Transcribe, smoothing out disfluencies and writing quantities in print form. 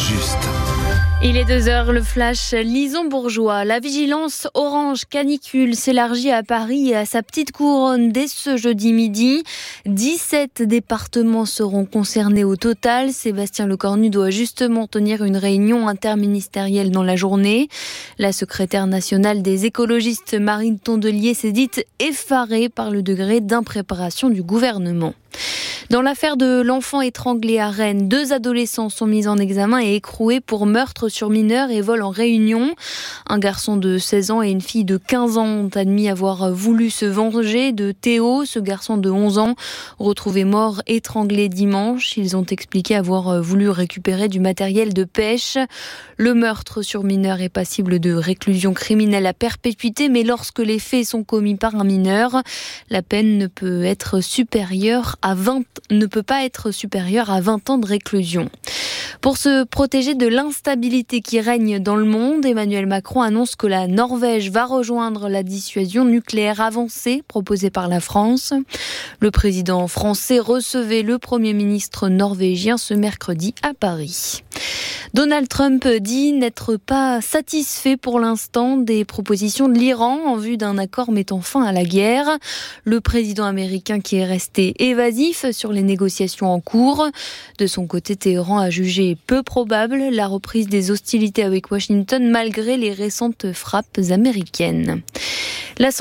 juste. Il est 2h, le flash Lison-Bourgeois. La vigilance orange canicule s'élargit à Paris et à sa petite couronne dès ce jeudi midi. 17 départements seront concernés au total. Sébastien Lecornu doit justement tenir une réunion interministérielle dans la journée. La secrétaire nationale des écologistes, Marine Tondelier, s'est dite effarée par le degré d'impréparation du gouvernement. Dans l'affaire de l'enfant étranglé à Rennes, 2 adolescents sont mis en examen et écroués pour meurtre sur mineur et vol en réunion. Un garçon de 16 ans et une fille de 15 ans ont admis avoir voulu se venger de Théo, ce garçon de 11 ans, retrouvé mort étranglé dimanche. Ils ont expliqué avoir voulu récupérer du matériel de pêche. Le meurtre sur mineur est passible de réclusion criminelle à perpétuité, mais lorsque les faits sont commis par un mineur, la peine ne peut pas être supérieure à 20 ans de réclusion. Pour se protéger de l'instabilité qui règne dans le monde, Emmanuel Macron annonce que la Norvège va rejoindre la dissuasion nucléaire avancée proposée par la France. Le président français recevait le Premier ministre norvégien ce mercredi à Paris. Donald Trump dit n'être pas satisfait pour l'instant des propositions de l'Iran en vue d'un accord mettant fin à la guerre. Le président américain qui est resté évasif sur les négociations en cours. De son côté, Téhéran a jugé peu probable la reprise des hostilités avec Washington malgré les récentes frappes américaines.